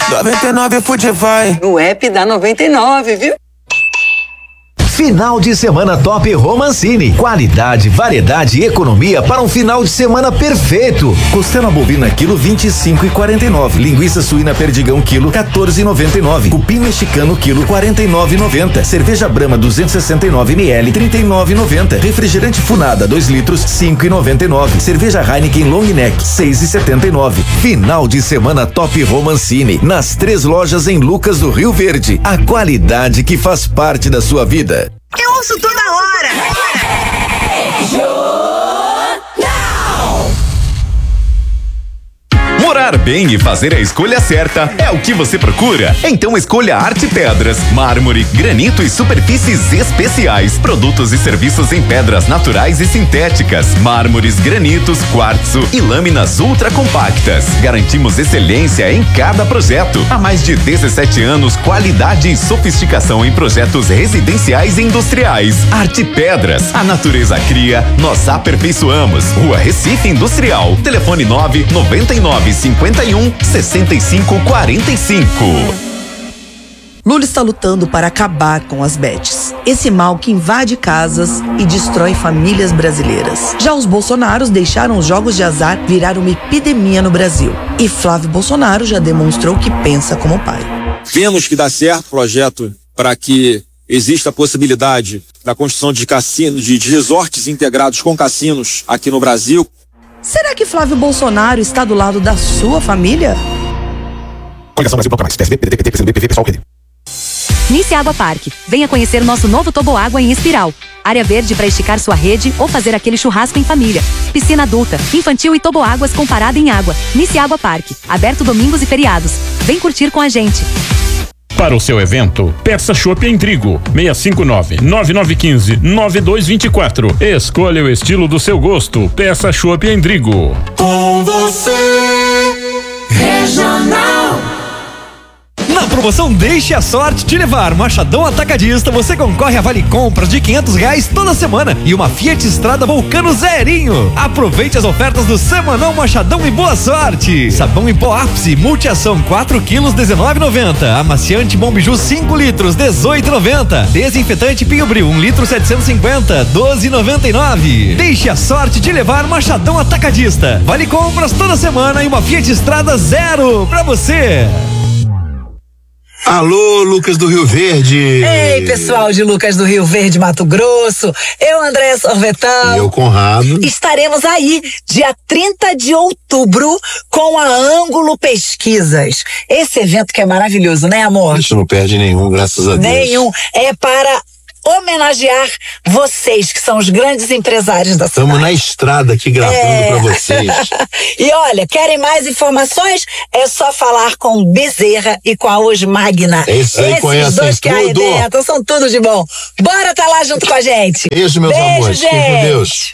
99 Food vai. No app da 99, viu? Final de semana top Romancini. Qualidade, variedade e economia para um final de semana perfeito. Costela bovina quilo 25,49. Linguiça suína perdigão quilo 14,99. Cupim mexicano quilo 49,90. Cerveja Brahma 269 ml 39,90. Refrigerante Funada 2 litros 5,99. Cerveja Heineken Long Neck 6,79. Final de semana top Romancini. Nas 3 lojas em Lucas do Rio Verde. A qualidade que faz parte da sua vida. Eu ouço toda hora. Morar bem e fazer a escolha certa é o que você procura? Então escolha Arte Pedras, mármore, granito e superfícies especiais. Produtos e serviços em pedras naturais e sintéticas, mármores, granitos, quartzo e lâminas ultra compactas. Garantimos excelência em cada projeto. Há mais de 17 anos, qualidade e sofisticação em projetos residenciais e industriais. Arte Pedras, a natureza cria, nós aperfeiçoamos. Rua Recife Industrial. Telefone 999516545. Lula está lutando para acabar com as bets, esse mal que invade casas e destrói famílias brasileiras. Já os bolsonaros deixaram os jogos de azar virar uma epidemia no Brasil. E Flávio Bolsonaro já demonstrou que pensa como pai. Vemos que dá certo o projeto para que exista a possibilidade da construção de cassinos, de resorts integrados com cassinos aqui no Brasil. Será que Flávio Bolsonaro está do lado da sua família? Coligação Brasil Bloco Mais, PSB, PDT, PCdoB, PV, PSOL, PD. Nice Água Parque. Venha conhecer nosso novo toboágua em espiral. Área verde para esticar sua rede ou fazer aquele churrasco em família. Piscina adulta, infantil e toboáguas com parada em água. Nice Água Parque. Aberto domingos e feriados. Vem curtir com a gente. Para o seu evento, peça chopp em trigo, 659-9915-9224. Escolha o estilo do seu gosto, peça chopp em trigo. Com você, Regional. Na promoção Deixe a Sorte Te Levar, Machadão Atacadista, você concorre a vale compras de R$500 toda semana e uma Fiat Strada Vulcano zerinho. Aproveite as ofertas do Semanão Machadão e boa sorte. Sabão em pó Ápice, multiação 4 quilos, R$19,90. Amaciante Bom Biju 5 litros, R$18,90. Desinfetante Pinho Bril 1 litro, R$750, R$12,99. Deixe a Sorte Te Levar, Machadão Atacadista. Vale compras toda semana e uma Fiat Strada zero pra você. Alô, Lucas do Rio Verde. Ei, pessoal de Lucas do Rio Verde, Mato Grosso. Eu, Andréa Sorvetão. E eu, Conrado. Estaremos aí, dia 30 de outubro, com a Ângulo Pesquisas. Esse evento que é maravilhoso, né, amor? A gente não perde nenhum, graças a Deus. Nenhum. É para homenagear vocês, que são os grandes empresários da cidade. Estamos na estrada aqui gravando pra vocês. E olha, querem mais informações? É só falar com Bezerra e com a Osmagna. Esses aí conhecem dois que tudo. arrebentam, são tudo de bom. Bora tá lá junto com a gente. Beijo, meus amores. Gente. Fiquem com Deus.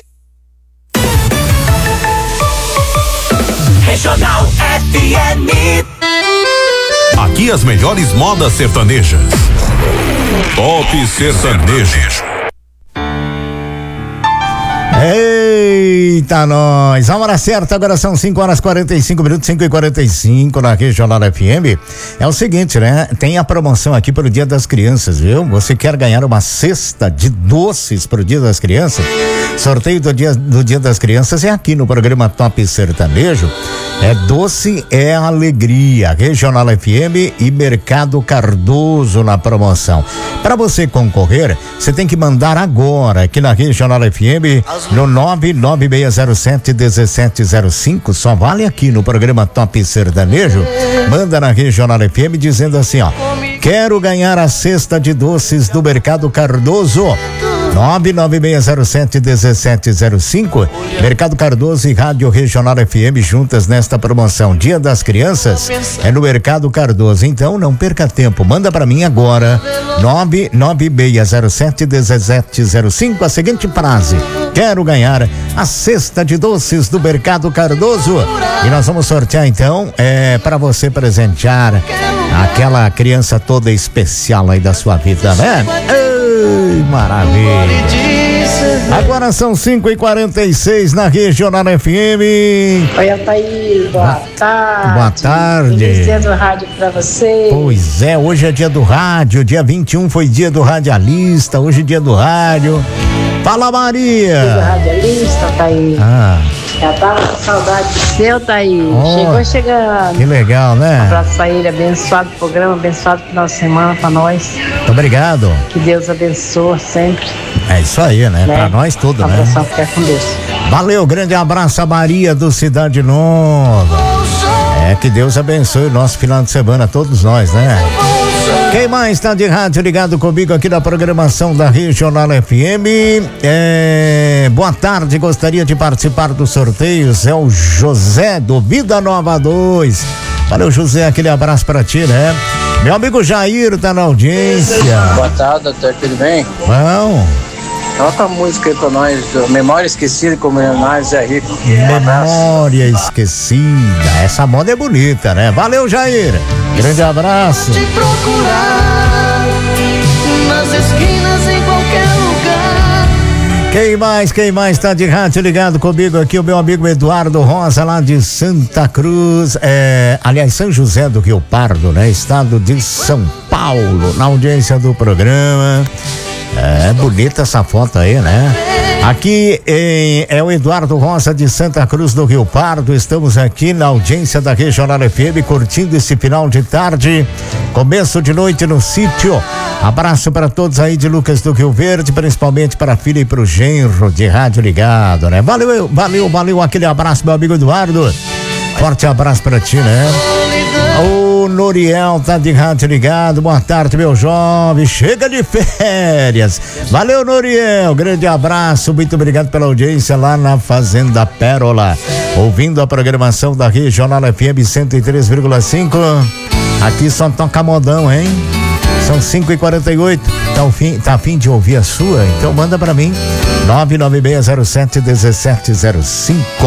Regional FM. Aqui as melhores modas sertanejas. Top Sertanejo. Eita, nós! A hora certa, agora são 5h45, 5h45 na Regional FM. É o seguinte, né? Tem a promoção aqui para o Dia das Crianças, viu? Você quer ganhar uma cesta de doces para o Dia das Crianças? Sorteio do Dia das Crianças é aqui no programa Top Sertanejo. É doce, é alegria. Regional FM e Mercado Cardoso na promoção. Para você concorrer, você tem que mandar agora aqui na Regional FM no 99607-1705. Só vale aqui no programa Top Sertanejo. Manda na Regional FM dizendo assim, ó: quero ganhar a cesta de doces do Mercado Cardoso. 99607-1705. Mercado Cardoso e Rádio Regional FM juntas nesta promoção. Dia das Crianças é no Mercado Cardoso. Então não perca tempo, manda pra mim agora 99607-1705 a seguinte frase: quero ganhar a cesta de doces do Mercado Cardoso. E nós vamos sortear então para você presentear aquela criança toda especial aí da sua vida, né? Ei, maravilha. Agora são 5h46 na Regional FM. Oi, Altair, boa tarde. Boa tarde. Feliz dia do rádio pra você. Pois é, hoje é dia do rádio, dia 21 foi dia do radialista, hoje é dia do rádio. Fala, Maria. Dia do radialista, Altair. Já tava com saudade do seu, Altair. Chegou chegando. Que legal, né? Um abraço pra ele, abençoado programa, abençoado final de semana pra nós. Muito obrigado. Que Deus abençoe sempre. É isso aí, né? Pra nós tudo, né? Abração, fica com Deus. Valeu, grande abraço a Maria do Cidade Nova. É, que Deus abençoe o nosso final de semana, todos nós, né? Quem mais tá de rádio ligado comigo aqui na programação da Regional FM? Boa tarde, gostaria de participar dos sorteios. É o José do Vida Nova 2. Valeu, José, aquele abraço pra ti, né? Meu amigo Jair tá na audiência. Boa tarde, doutor, tudo bem? Bom. Toca a música aí pra nós, Memória Esquecida, como nós é rico. Memória Esquecida. Essa moda é bonita, né? Valeu, Jair. Grande abraço. Te procurar nas esquinas, em qualquer lugar. Quem mais tá de rádio ligado comigo aqui? O meu amigo Eduardo Rosa, lá de Santa Cruz, aliás, São José do Rio Pardo, né? Estado de São Paulo, na audiência do programa. É bonita essa foto aí, né? Aqui é o Eduardo Rosa de Santa Cruz do Rio Pardo. Estamos aqui na audiência da Regional FM, curtindo esse final de tarde, começo de noite no sítio. Abraço para todos aí de Lucas do Rio Verde, principalmente para a filha e para o genro de rádio ligado, né? Valeu, aquele abraço, meu amigo Eduardo. Forte abraço para ti, né? O Noriel tá de rádio ligado. Boa tarde, meu jovem. Chega de férias. Valeu, Noriel. Grande abraço. Muito obrigado pela audiência lá na Fazenda Pérola. Ouvindo a programação da Regional FM 103,5. Aqui só toca modão, hein? São 5h48. Tá a fim de ouvir a sua? Então manda pra mim. 99607-1705.